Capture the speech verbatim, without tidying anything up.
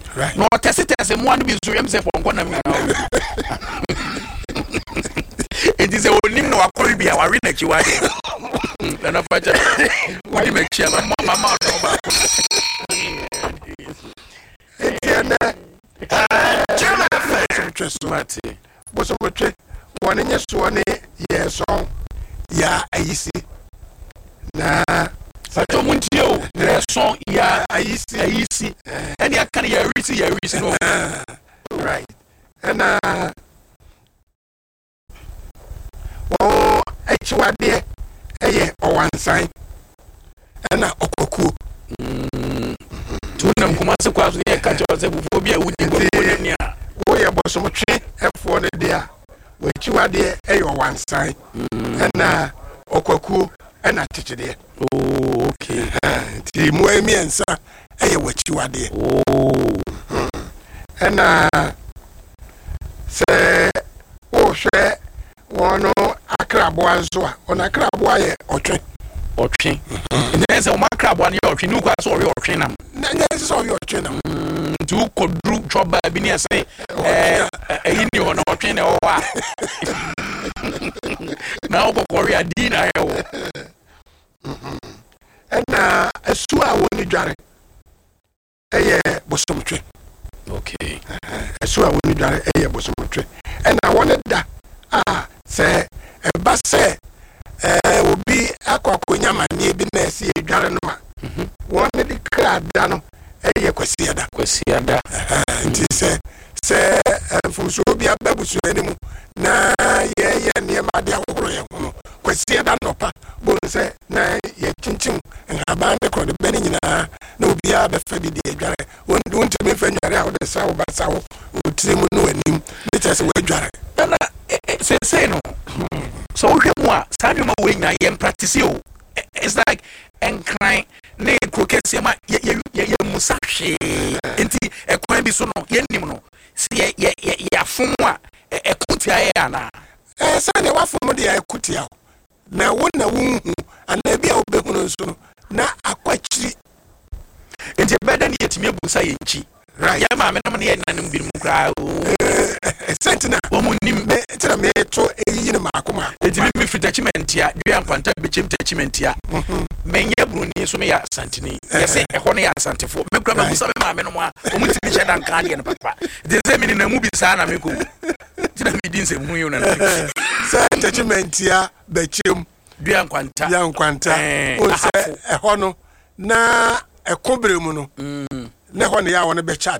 no test test mo anu bi so yem se ponko na mi it is a onim no akori bia wa na ki wa de na faja wodi me chia ma mama no ba etiana chama fa some tresmati bo so twe woni nyeso ne yeso ya ayisi na sato muntie o yeso ya ayisi ayisi and ya kan ya risi ya risi no right and uh oh echiwade eye owansan ana okokuo mm tunam kuma se kwa so ye ka cho se bufo bia wudi gbogbo ne a wo ye bosomtwe efo ne dia wechiwade eye owansan ana okokuo ana tichide oh okay ti mo emiensa eye wechiwade oh ana se o hwe wono akrabo anzo a ona akrabo aye otwe otwe ne se o makrabo ne otwe ni kwa so ori otwe nam ne se so ori otwe nam du kodru choba bi ne se eh eyi ni ho na otwe ne o wa na o kokori adina he wo ena asu a woni dware eye bosomtwe okay asu a woni dware eye bosomtwe ena woni da ah se eba se eh obi akwakonya mane bi na ese edware no ma woni di krada no eye kwasiada kwasiada nti se se fuso bi ababusu enimu na ye ye ne ma de akokoro ye no kwasiada no pa bo se na ye chinchin ngaba ne kro de beni nyina na obi abefa bi de edware won won timi fa nware a wo de sa wo ba sa wo utirimu no anim ne tese we edware na se se no so hwe mu a sanwe ma we nya ye practice o it's like enkran ne krokesi ma ye ye ye musa hwe enti ekwan bi so no ye nim no se ye ye ye afom a ekutia ye ana eh se ne wafom de ekutia na wona wunhu ana bia obehunu so na akwachiri enti beda ne yetimi abusa ye nchi right ya ma me na me ye nanim bi mu kra o sentina wo mu nim me tira me to eyi ne makoma enti me fitachiment ya dua kwanta bechim tachiment ya menye bruni so me ya santini yese ehɔ ne ya santefo me kra abusa me ma me no a o mu ti bi chedan kan de no papa de se me ni na mu bi sa na me ko tira me din se mu yo na santachiment ya bechim dua kwanta dua kwanta o se ehɔ no na ekobre mu no na ehɔ ne ya wo ne becha